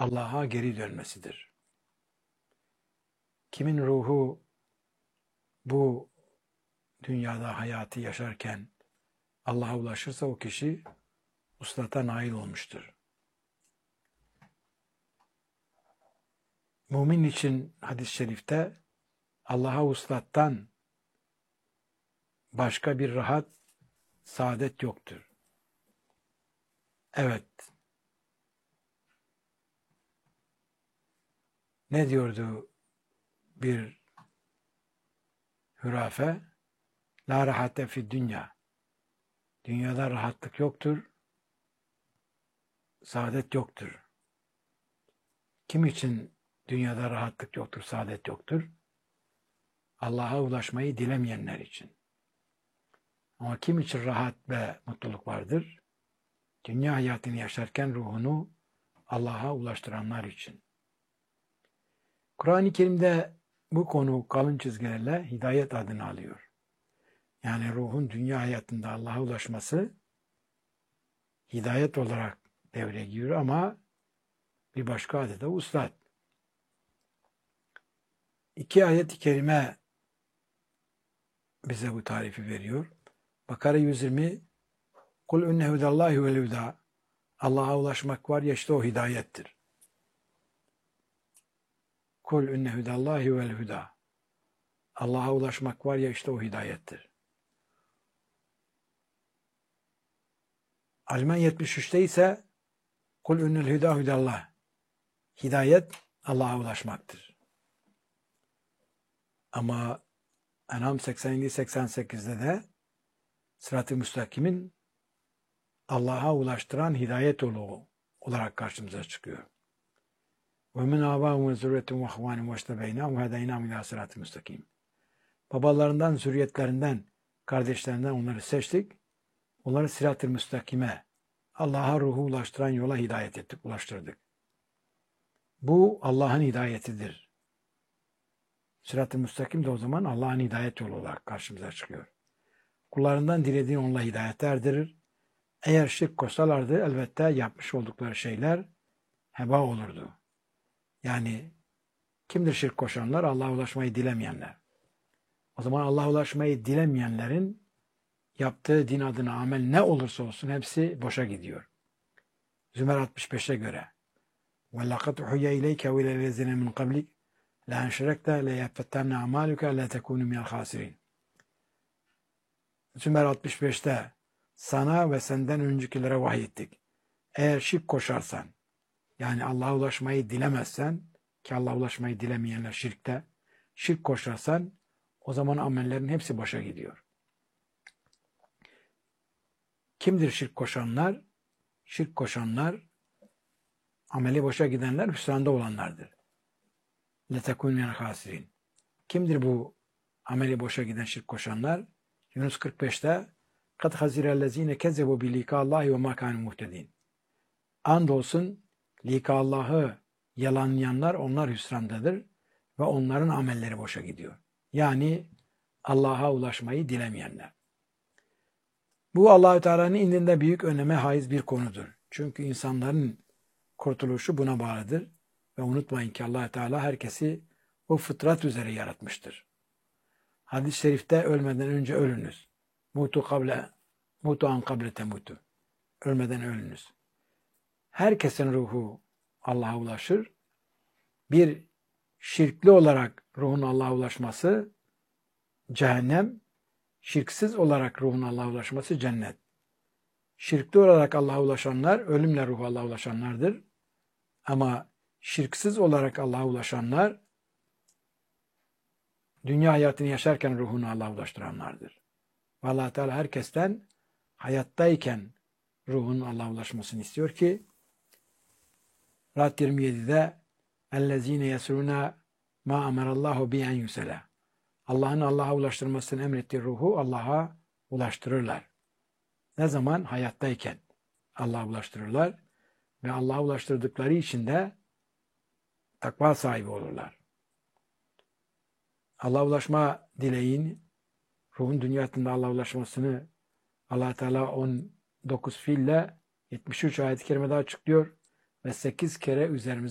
Allah'a geri dönmesidir. Kimin ruhu bu dünyada hayatı yaşarken Allah'a ulaşırsa o kişi vuslata nail olmuştur. Mümin için hadis-i şerifte Allah'a vuslattan başka bir rahat, saadet yoktur. Evet. Ne diyordu bir hürafe? La rahate fi dünya. Dünyada rahatlık yoktur, saadet yoktur. Kim için dünyada rahatlık yoktur, saadet yoktur? Allah'a ulaşmayı dilemeyenler için. Ama kim için rahat ve mutluluk vardır? Dünya hayatını yaşarken ruhunu Allah'a ulaştıranlar için. Kur'an-ı Kerim'de bu konu kalın çizgilerle hidayet adını alıyor. Yani ruhun dünya hayatında Allah'a ulaşması hidayet olarak devreye giriyor ama bir başka adı da vuslat. 2 ayet-i kerime bize bu tarifi veriyor. Bakara 120 Kul inne hudallahi vel huda. Allah'a ulaşmak var ya işte o hidayettir. Kul inne hudallahi vel huda. Allah'a ulaşmak var ya işte o hidayettir. Alman 73'te ise Kul innel huda hudallah. Hidayet Allah'a ulaşmaktır. Ama En'am 87-88'de de Sırat-ı Müstakim'in Allah'a ulaştıran hidayet yolu olarak karşımıza çıkıyor. وَمِنْ آبَاهُمْ وَزُرِّيَّتُهُمْ وَاخْوَانِهِمْ وَاجْتَبَيْنَاهُمْ وَهَدَيْنَاهُمْ إِلَى صِرَاطٍ مُسْتَقِيمٍ. Babalarından, zürriyetlerinden, kardeşlerinden onları seçtik. Onları Sırat-ı Müstakim'e, Allah'a ruhu ulaştıran yola hidayet ettik, ulaştırdık. Bu Allah'ın hidayetidir. Sırat-ı Müstakim de o zaman Allah'ın hidayet yolu olarak karşımıza çıkıyor. Kullarından dilediğini onunla hidayete erdirir. Eğer şirk koşsalardı elbette yapmış oldukları şeyler heba olurdu. Yani kimdir şirk koşanlar? Allah'a ulaşmayı dilemeyenler. O zaman Allah'a ulaşmayı dilemeyenlerin yaptığı din adına amel ne olursa olsun hepsi boşa gidiyor. Zümer 65'e göre وَلَّقَدْ اُحُيَّ اِلَيْكَ وَاِلَى الَّذِينَ مِنْ قَبْلِكَ لَاَنْ شِرَكْتَ لَيَفَّتَّنَّ اَعْمَالُكَ لَا تَكُونُ مِنَ الْخَاسِرِينَ. Zümer 65'te sana ve senden öncekilere vahyettik. Eğer şirk koşarsan, yani Allah'a ulaşmayı dilemezsen, ki Allah'a ulaşmayı dilemeyenler şirkte, şirk koşarsan o zaman amellerin hepsi boşa gidiyor. Kimdir şirk koşanlar? Şirk koşanlar, ameli boşa gidenler, hüsranda olanlardır. لَتَكُونَ مِنَ الْخَاسِرِينَ. Kimdir bu ameli boşa giden şirk koşanlar? Yunus 45'te قَدْ خَزِرَ الَّذ۪ينَ كَذَّبُوا بِلِقَاءِ اللّٰهِ وَمَا كَانُوا مُهْتَد۪ينَ. Andolsun lika Allah'ı yalanlayanlar onlar hüsrandadır ve onların amelleri boşa gidiyor. Yani Allah'a ulaşmayı dilemeyenler. Bu Allah-u Teala'nın indinde büyük öneme haiz bir konudur. Çünkü insanların kurtuluşu buna bağlıdır. Ve unutmayın ki Allah-u Teala herkesi o fıtrat üzere yaratmıştır. Hadis-i şerifte ölmeden önce ölünüz. Mutu an kable temutu. Ölmeden ölünüz. Herkesin ruhu Allah'a ulaşır. Bir şirkli olarak ruhun Allah'a ulaşması cehennem, şirksiz olarak ruhun Allah'a ulaşması cennet. Şirkli olarak Allah'a ulaşanlar, ölümle ruhu Allah'a ulaşanlardır. Ama şirksiz olarak Allah'a ulaşanlar, dünya hayatını yaşarken ruhunu Allah'a ulaştıranlardır. Ve Allah Teala herkesten hayattayken ruhunun Allah'a ulaşmasını istiyor ki, Ra'd 27'de اَلَّذ۪ينَ يَسْرُونَ مَا اَمَرَ اللّٰهُ بِيَنْ يُسَلَى. Allah'ın Allah'a ulaştırmasını emrettiği ruhu Allah'a ulaştırırlar. Ne zaman? Hayattayken Allah'a ulaştırırlar ve Allah'a ulaştırdıkları için de takva sahibi olurlar. Allah'a ulaşma dileğin, ruhun dünya hayatında Allah'a ulaşmasını Allah Teala 19 fiille 73 ayet-i kerimede açıklıyor ve 8 kere üzerimize